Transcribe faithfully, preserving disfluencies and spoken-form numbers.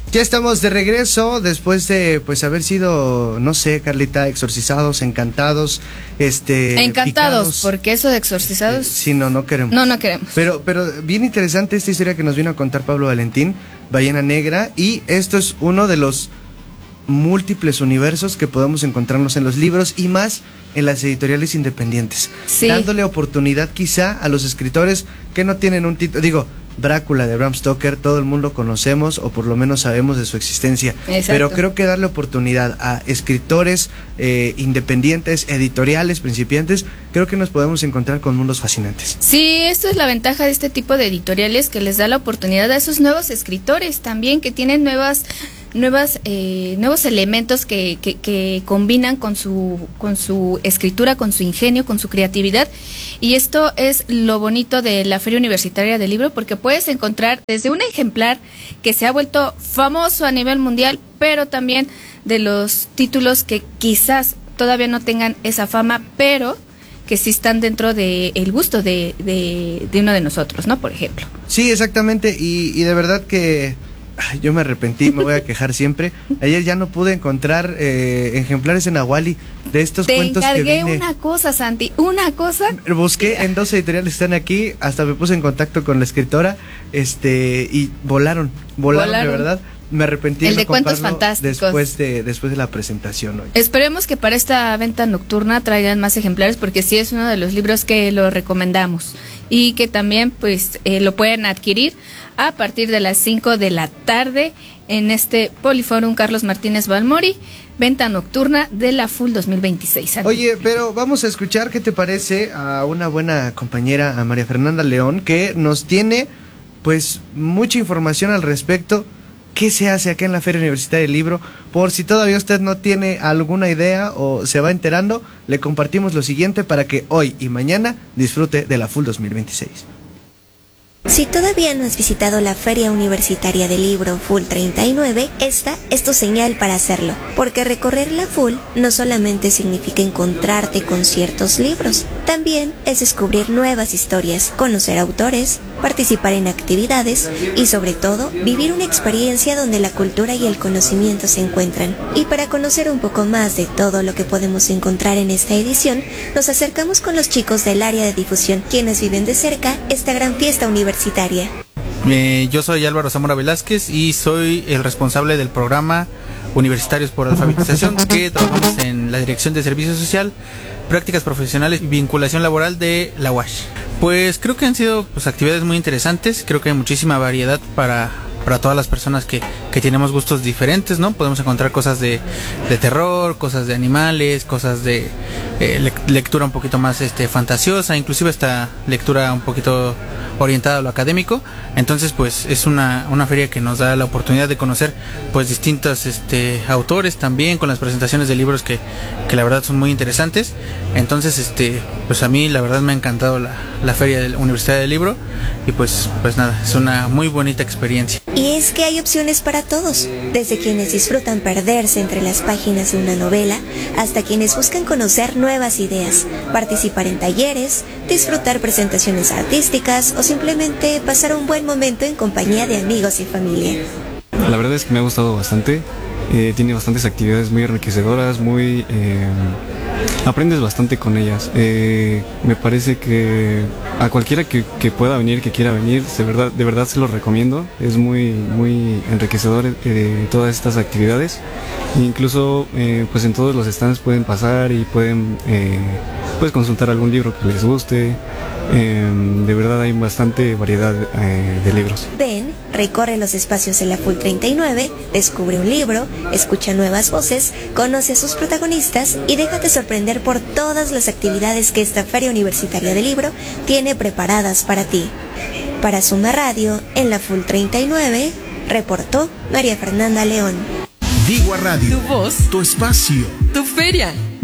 Ya estamos de regreso después de pues haber sido, no sé, Carlita, exorcizados, encantados, este encantados, picados. Porque eso de exorcizados Eh, sí, no, no queremos. No, no queremos. Pero pero bien interesante esta historia que nos vino a contar Pablo Valentín, Ballena Negra, y esto es uno de los múltiples universos que podemos encontrarnos en los libros y más en las editoriales independientes, sí. dándole oportunidad quizá a los escritores que no tienen un título, digo, Drácula de Bram Stoker, todo el mundo conocemos o por lo menos sabemos de su existencia. Exacto. Pero creo que darle oportunidad a escritores eh, independientes, editoriales, principiantes, creo que nos podemos encontrar con mundos fascinantes. Sí, esto es la ventaja de este tipo de editoriales, que les da la oportunidad a esos nuevos escritores también, que tienen nuevas nuevas eh, nuevos elementos que, que, que combinan con su con su escritura, con su ingenio, con su creatividad, y esto es lo bonito de la Feria Universitaria del Libro, porque puedes encontrar desde un ejemplar que se ha vuelto famoso a nivel mundial, pero también de los títulos que quizás todavía no tengan esa fama, pero que sí están dentro del de gusto de, de, de uno de nosotros, ¿no? Por ejemplo. Sí, exactamente, y, y de verdad que ay, yo me arrepentí, me voy a quejar siempre. Ayer ya no pude encontrar eh, ejemplares en Nahuali de estos Te cuentos que encargué vine. una cosa, Santi, una cosa. Busqué en dos editoriales que están aquí, hasta me puse en contacto con la escritora, este, y volaron, volaron, volaron. de verdad. Me arrepentí el de, de cuentos fantásticos después de después de la presentación hoy. Esperemos que para esta venta nocturna traigan más ejemplares, porque sí es uno de los libros que lo recomendamos y que también pues eh, lo pueden adquirir a partir de las cinco de la tarde en este Poliforum Carlos Martínez Balmori, venta nocturna de la Full dos mil veintiséis. Oye, pero vamos a escuchar qué te parece a una buena compañera, a María Fernanda León, que nos tiene pues mucha información al respecto. ¿Qué se hace acá en la Feria Universitaria del Libro? Por si todavía usted no tiene alguna idea o se va enterando, le compartimos lo siguiente para que hoy y mañana disfrute de la Full dos mil veintiséis. Si todavía no has visitado la Feria Universitaria del Libro Full treinta y nueve, esta es tu señal para hacerlo, porque recorrer la Full no solamente significa encontrarte con ciertos libros, también es descubrir nuevas historias, conocer autores, participar en actividades y sobre todo vivir una experiencia donde la cultura y el conocimiento se encuentran. Y para conocer un poco más de todo lo que podemos encontrar en esta edición, nos acercamos con los chicos del área de difusión, quienes viven de cerca esta gran fiesta universitaria. Eh, yo soy Álvaro Zamora Velázquez y soy el responsable del programa Universitarios por Alfabetización, que trabajamos en la Dirección de Servicio Social, Prácticas Profesionales y Vinculación Laboral de la U A S H. Pues creo que han sido pues, actividades muy interesantes, creo que hay muchísima variedad para, para todas las personas que, que tenemos gustos diferentes, ¿no? Podemos encontrar cosas de, de terror, cosas de animales, cosas de eh, lectura un poquito más este, fantasiosa, inclusive esta lectura un poquito orientada a lo académico. Entonces pues es una, una feria que nos da la oportunidad de conocer pues distintos este, autores también, con las presentaciones de libros que, que la verdad son muy interesantes. Entonces este pues a mí la verdad me ha encantado la, la feria de la Universidad del Libro y pues, pues nada, es una muy bonita experiencia. Y es que hay opciones para todos, desde quienes disfrutan perderse entre las páginas de una novela, hasta quienes buscan conocer nuevas ideas, participar en talleres, disfrutar presentaciones artísticas o simplemente pasar un buen momento en compañía de amigos y familia. La verdad es que me ha gustado bastante, eh, tiene bastantes actividades muy enriquecedoras, muy eh, aprendes bastante con ellas. Eh, me parece que a cualquiera que, que pueda venir, que quiera venir, de verdad, de verdad se lo recomiendo. Es muy, muy enriquecedor eh, todas estas actividades. Incluso eh, pues en todos los stands pueden pasar y pueden eh, pues consultar algún libro que les guste. Eh, de verdad hay bastante variedad eh, de libros. Ven, recorre los espacios de la Full treinta y nueve, descubre un libro, escucha nuevas voces, conoce a sus protagonistas y déjate sorprender por todas las actividades que esta Feria Universitaria del Libro tiene preparadas para ti. Para Suma Radio, en la Full treinta y nueve, reportó María Fernanda León. Digua Radio. Tu voz. Tu espacio. Tu feria.